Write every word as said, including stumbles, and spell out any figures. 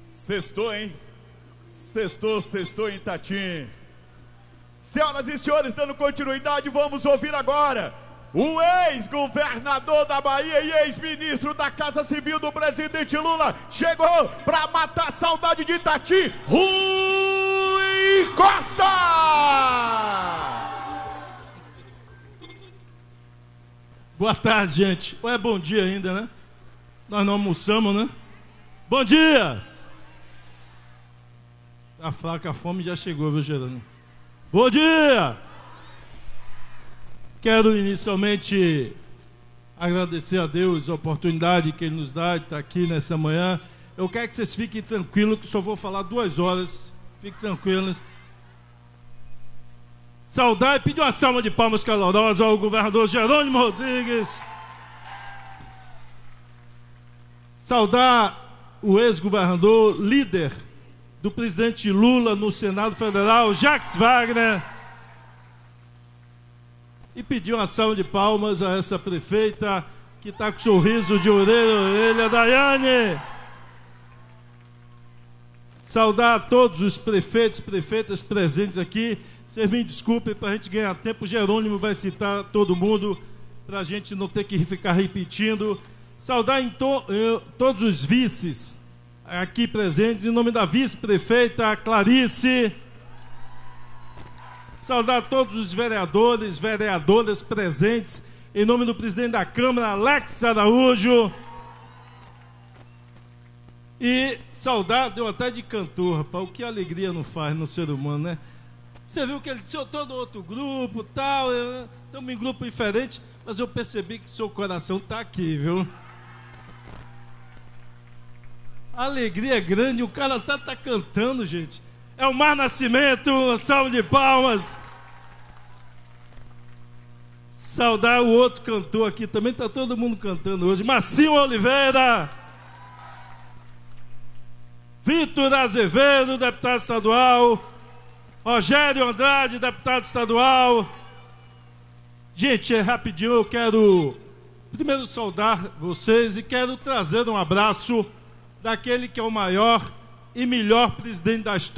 Sextou, hein? Sextou, sextou em Itatim. Senhoras e senhores, dando continuidade, vamos ouvir agora o ex-governador da Bahia e ex-ministro da Casa Civil do presidente Lula. Chegou para matar a saudade de Itatim, Rui Costa! Boa tarde, gente. Ou é bom dia ainda, né? Nós não almoçamos, né? Bom dia! A fraca, a fome já chegou, viu, Gerônimo? Bom dia! Quero inicialmente agradecer a Deus a oportunidade que Ele nos dá de estar aqui nessa manhã. Eu quero que vocês fiquem tranquilos, que só vou falar duas horas. Fiquem tranquilos. Saudar e pedir uma salva de palmas calorosas ao governador Jerônimo Rodrigues. Saudar o ex-governador, líder do presidente Lula no Senado Federal, Jacques Wagner. E pedir uma salva de palmas a essa prefeita que está com sorriso de orelha a orelha, Daiane. Saudar a todos os prefeitos e prefeitas presentes aqui. Vocês me desculpem, para a gente ganhar tempo, o Jerônimo vai citar todo mundo, para a gente não ter que ficar repetindo. Saudar em to eh, todos os vices aqui presentes, em nome da vice-prefeita Clarice. Saudar todos os vereadores, vereadoras presentes, em nome do presidente da Câmara, Alex Araújo. E saudar, deu até de cantor, rapaz, o que a alegria não faz no ser humano, né? Você viu que ele disse, eu estou no outro grupo, tal, estamos em grupo diferente, mas eu percebi que seu coração está aqui, viu? A alegria é grande, o cara tá, tá cantando, gente. É o Mar Nascimento, uma salva de palmas. Saudar o outro cantor aqui, também está todo mundo cantando hoje. Marcinho Oliveira. Vitor Azevedo, deputado estadual. Rogério Andrade, deputado estadual. Gente, é rapidinho, eu quero primeiro saudar vocês e quero trazer um abraço daquele que é o maior e melhor presidente da história.